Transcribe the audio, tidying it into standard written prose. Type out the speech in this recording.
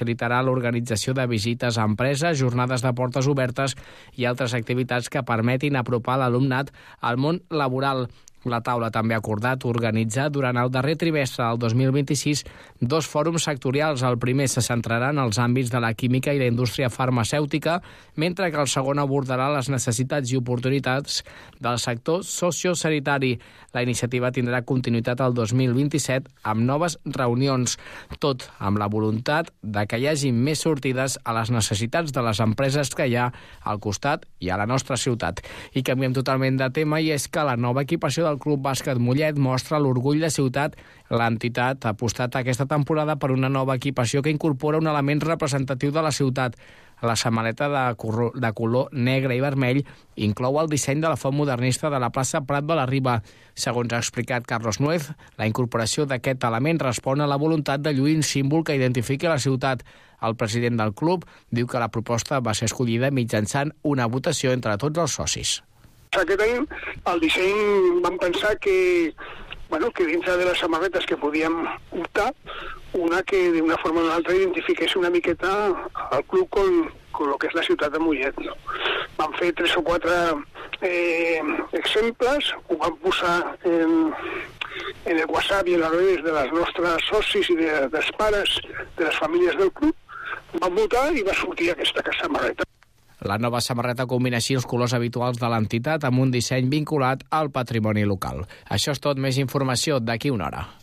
facilitarà l'organització de visites a empreses, jornades de portes obertes i altres activitats que permetin apropar l'alumnat al món laboral. La taula també ha acordat organitzar durant el darrer trimestre del 2026 2 fòrums sectorials. El primer se centrarà en els àmbits de la química i la indústria farmacèutica, mentre que el segon abordarà les necessitats i oportunitats del sector sociosanitari. La iniciativa tindrà continuïtat el 2027 amb noves reunions, tot amb la voluntat de que hi hagi més sortides a les necessitats de les empreses que hi ha al costat i a la nostra ciutat. I canviem totalment de tema, i és que la nova equipació del Club Bàsquet Mollet mostra l'orgull de ciutat. L'entitat ha apostat aquesta temporada per una nova equipació que incorpora un element representatiu de la ciutat. La samarreta de color negre i vermell inclou el disseny de la font modernista de la plaça Prat de la Riba. Segons ha explicat Carlos Nuez, la incorporació d'aquest element respon a la voluntat de lluir un símbol que identifiqui la ciutat. El president del club diu que la proposta va ser escollida mitjançant una votació entre tots els socis. Aquest any el disseny vam pensar que dintre de les samarretes que podíem optar, una que d'una forma o d'una altra identifiqués una miqueta el club con lo que és la ciutat de Mollet. No? Vam fer 3 o 4 exemples, ho vam posar en el WhatsApp i en les redes de les nostres socis i dels pares de les famílies del club, vam votar i va sortir aquesta samarreta. La nova samarreta combina així els colors habituals de l'entitat amb un disseny vinculat al patrimoni local. Això és tot, més informació d'aquí una hora.